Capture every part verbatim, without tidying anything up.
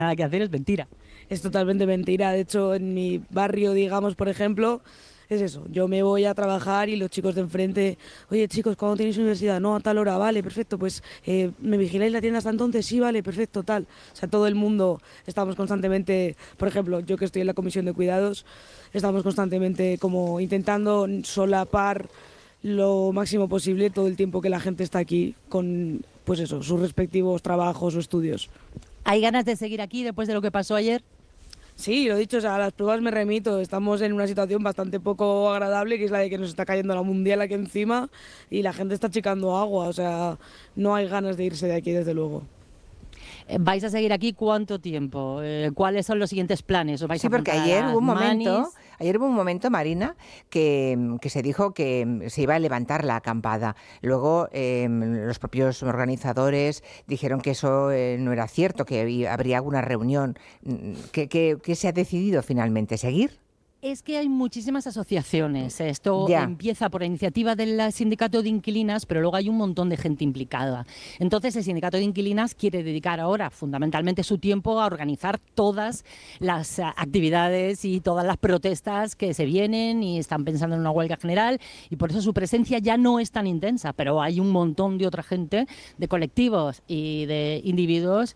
nada que hacer es mentira. Es totalmente mentira. De hecho, en mi barrio, digamos, por ejemplo, es eso. Yo me voy a trabajar y los chicos de enfrente, oye chicos, ¿cuándo tenéis universidad? No, a tal hora, vale, perfecto, pues eh, ¿me vigiláis la tienda hasta entonces? Sí, vale, perfecto, tal. O sea, todo el mundo estamos constantemente, por ejemplo, yo que estoy en la comisión de cuidados, estamos constantemente como intentando solapar lo máximo posible todo el tiempo que la gente está aquí con, pues eso, sus respectivos trabajos o estudios. ¿Hay ganas de seguir aquí después de lo que pasó ayer? Sí, lo dicho, o sea, a las pruebas me remito. Estamos en una situación bastante poco agradable, que es la de que nos está cayendo la mundial aquí encima y la gente está achicando agua. O sea, no hay ganas de irse de aquí, desde luego. ¿Vais a seguir aquí cuánto tiempo? Eh, ¿Cuáles son los siguientes planes? ¿Os vais sí, a porque ayer hubo un momento, ayer hubo un momento, Marina, que, que se dijo que se iba a levantar la acampada. Luego eh, los propios organizadores dijeron que eso eh, no era cierto, que había, habría alguna reunión. ¿Qué, qué, qué se ha decidido finalmente? ¿Seguir? Es que hay muchísimas asociaciones. Esto ya. empieza por iniciativa del sindicato de inquilinas, pero luego hay un montón de gente implicada. Entonces el sindicato de inquilinas quiere dedicar ahora fundamentalmente su tiempo a organizar todas las actividades y todas las protestas que se vienen y están pensando en una huelga general y por eso su presencia ya no es tan intensa, pero hay un montón de otra gente, de colectivos y de individuos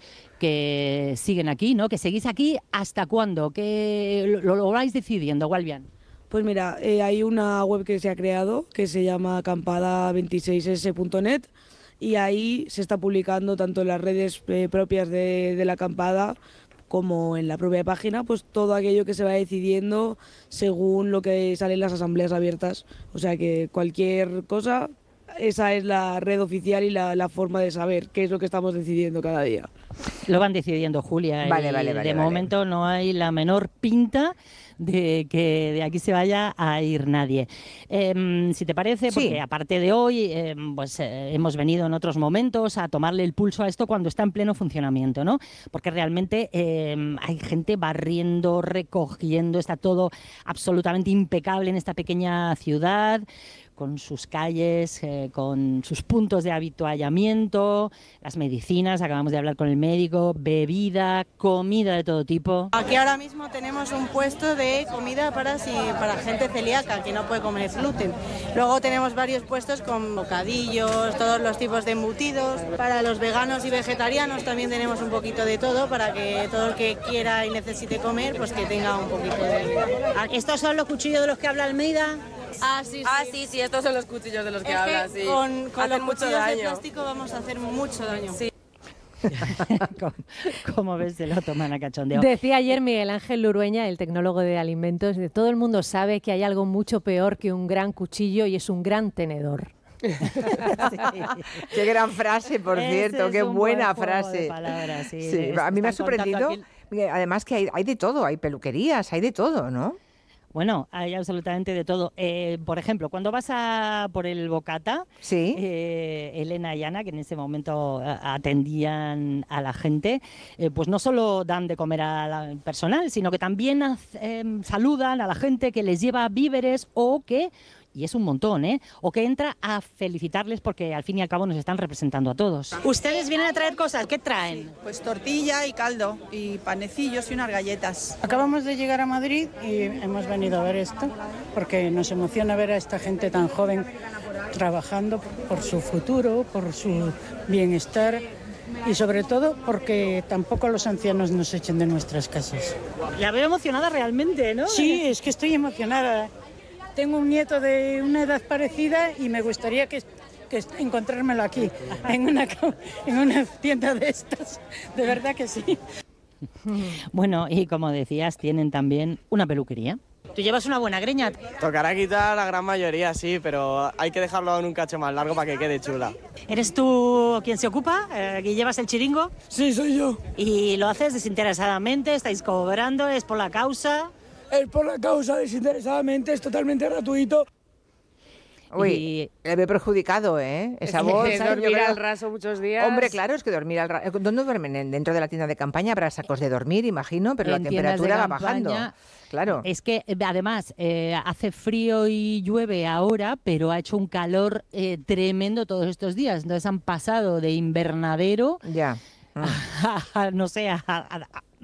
que siguen aquí, ¿no? Que seguís aquí ¿hasta cuándo? ¿Qué lo, lo vais decidiendo, Gualbian? Pues mira, eh, hay una web que se ha creado que se llama acampada veintiséis ese punto net y ahí se está publicando tanto en las redes eh, propias de, de la acampada como en la propia página, pues todo aquello que se va decidiendo según lo que sale en las asambleas abiertas. O sea que cualquier cosa, esa es la red oficial y la, la forma de saber qué es lo que estamos decidiendo cada día. Lo van decidiendo, Julia. Vale, y vale, vale. De vale. momento no hay la menor pinta de que de aquí se vaya a ir nadie. Eh, si te parece, porque sí. aparte de hoy, eh, pues eh, hemos venido en otros momentos a tomarle el pulso a esto cuando está en pleno funcionamiento, ¿no? Porque realmente eh, hay gente barriendo, recogiendo, está todo absolutamente impecable en esta pequeña ciudad, con sus calles, eh, con sus puntos de habituallamiento, las medicinas, acabamos de hablar con el médico, bebida, comida de todo tipo. Aquí ahora mismo tenemos un puesto de comida para, si, para gente celíaca que no puede comer gluten. Luego tenemos varios puestos con bocadillos, todos los tipos de embutidos. Para los veganos y vegetarianos también tenemos un poquito de todo para que todo el que quiera y necesite comer, pues que tenga un poquito de... ¿Estos son los cuchillos de los que habla Almeida? Ah, sí, sí. Ah, sí, sí, estos son los cuchillos de los que es hablas, que sí. Con, con los mucho cuchillos daño. de plástico vamos a hacer mucho daño. Sí. Como ves, se lo toman a cachondeo. Decía ayer Miguel Ángel Lurueña, el tecnólogo de alimentos, de todo el mundo sabe que hay algo mucho peor que un gran cuchillo y es un gran tenedor. Sí. Qué gran frase, por Ese cierto, es qué un buena buen juego frase. de palabras, sí. Sí, a mí me ha Están contando sorprendido, aquí... además que hay, hay de todo, hay peluquerías, hay de todo, ¿no? Bueno, hay absolutamente de todo. Eh, por ejemplo, cuando vas a por el bocata, sí. eh, Elena y Ana, que en ese momento atendían a la gente, eh, pues no solo dan de comer al personal, sino que también eh, saludan a la gente que les lleva víveres o que... y es un montón, ¿eh? O que entra a felicitarles porque al fin y al cabo nos están representando a todos. Ustedes vienen a traer cosas, ¿qué traen? Sí, pues tortilla y caldo y panecillos y unas galletas. Acabamos de llegar a Madrid y hemos venido a ver esto porque nos emociona ver a esta gente tan joven trabajando por su futuro, por su bienestar y sobre todo porque tampoco los ancianos nos echen de nuestras casas. La veo emocionada realmente, ¿no? Sí, es que estoy emocionada. Tengo un nieto de una edad parecida y me gustaría que, que encontrármelo aquí, en una, en una tienda de estas. De verdad que sí. Bueno, y como decías, tienen también una peluquería. ¿Tú llevas una buena greña? Tocará quitar la gran mayoría, sí, pero hay que dejarlo en un cacho más largo para que quede chula. ¿Eres tú quien se ocupa? Eh, ¿que llevas el chiringo? Sí, soy yo. ¿Y lo haces desinteresadamente? ¿Estáis cobrando? ¿Es por la causa? Es por la causa, desinteresadamente, es totalmente gratuito. Uy, y... le veo perjudicado, ¿eh? Esa bolsa. Dormir creo... al raso muchos días. Hombre, claro, es que dormir al raso. ¿Dónde duermen? ¿Dentro de la tienda de campaña? Habrá sacos de dormir, imagino, pero en la temperatura va campaña, bajando. Claro. Es que además eh, hace frío y llueve ahora, pero ha hecho un calor eh, tremendo todos estos días. Entonces han pasado de invernadero ya. a, a, no sé, a, a,